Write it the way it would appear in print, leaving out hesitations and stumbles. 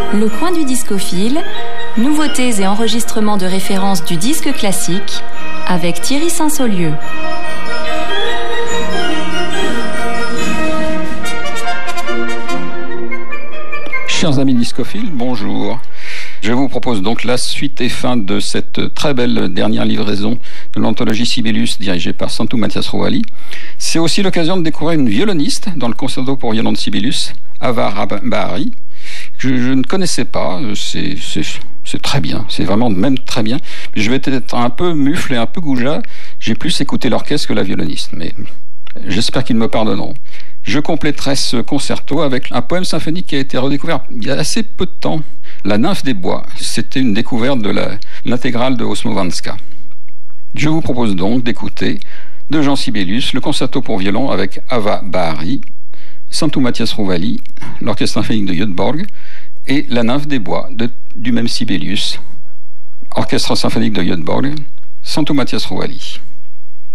Le coin du discophile, nouveautés et enregistrements de référence du disque classique avec Thierry Saint-Saulieu. Chers amis discophiles, bonjour. Je vous propose donc la suite et fin de cette très belle dernière livraison de l'anthologie Sibelius dirigée par Santu Mathias Rouhali. C'est aussi l'occasion de découvrir une violoniste dans le concerto pour violon de Sibelius, Ava Bahari, que je ne connaissais pas. C'est très bien, c'est vraiment même très bien. Je vais être un peu mufle et un peu goujat. J'ai plus écouté l'orchestre que la violoniste, mais j'espère qu'ils me pardonneront. Je compléterai ce concerto avec un poème symphonique qui a été redécouvert il y a assez peu de temps. La Nymphe des bois, c'était une découverte de l'intégrale de Osmowska. Je vous propose donc d'écouter de Jean Sibelius le concerto pour violon avec Ava Bahari, Santu Mathias Rouhali, l'orchestre symphonique de Göteborg et La Nymphe des bois du même Sibelius, orchestre symphonique de Göteborg, Santu Mathias Rouhali.